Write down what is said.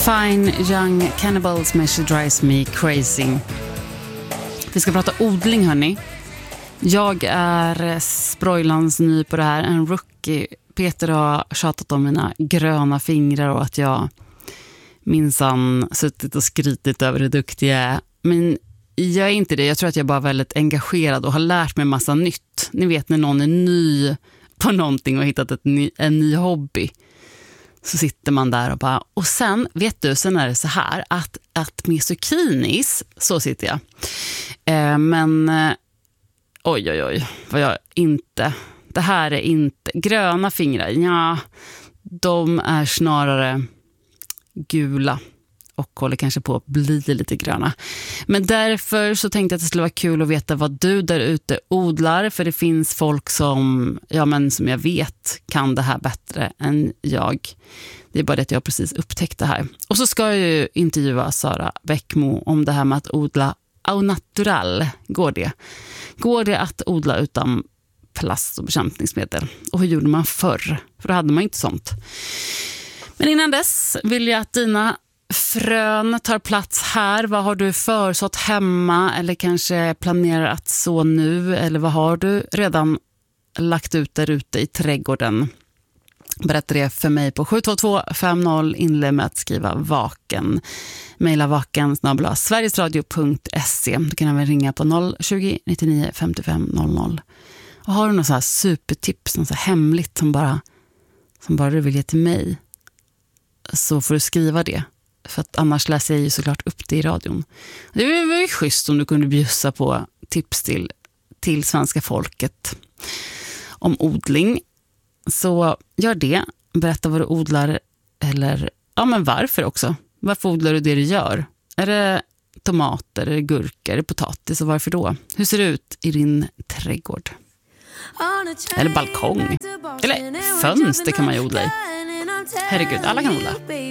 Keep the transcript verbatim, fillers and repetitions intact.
Fine Young Cannibals med She Drives Me Crazy. Vi ska prata odling, hörni. Jag är sprojlans ny på det här, en rookie. Peter har tjatat om mina gröna fingrar och att jag minsann suttit och skrytit över hur duktig jag är. Men jag är inte det. Jag tror att jag bara är väldigt engagerad och har lärt mig massa nytt. Ni vet när någon är ny på någonting och har hittat ett ny, en ny hobby. Så sitter man där och bara... Och sen, vet du, sen är det så här att, att med zucchinis, så sitter jag. Eh, men... Eh, oj, oj, oj. Vad jag inte... Det här är inte... Gröna fingrar, ja. De är snarare gula. Och håller kanske på att bli lite gröna. Men därför så tänkte jag att det skulle vara kul att veta vad du där ute odlar. För det finns folk som, ja men som jag vet kan det här bättre än jag. Det är bara det att jag precis upptäckt det här. Och så ska jag ju intervjua Sara Bäckmo om det här med att odla au natural. Går det? Går det att odla utan plast och bekämpningsmedel? Och hur gjorde man förr? För då hade man inte sånt. Men innan dess vill jag att dina frön tar plats här. Vad har du försått hemma eller kanske planerar att så nu? Eller vad har du redan lagt ut där ute i trädgården? Berätta det för mig på sju två två fem noll. Inled med att skriva vaken. Maila vaken snabel-a sverigesradio punkt se. Du kan även ringa på noll tjugo nittionio femtiofem noll noll. Och har du något så här supertips, något så här hemligt som bara, som bara du vill ge till mig, så får du skriva det. För att annars läser jag ju såklart upp det i radion. Det var ju schysst om du kunde bjussa på tips till, till svenska folket om odling. Så gör det. Berätta vad du odlar. Eller, ja men varför också. Varför odlar du det du gör? Är det tomater, är det gurka, är det potatis och varför då? Hur ser det ut i din trädgård? Eller balkong. Eller fönster kan man ju odla i. Herregud, alla kan odla.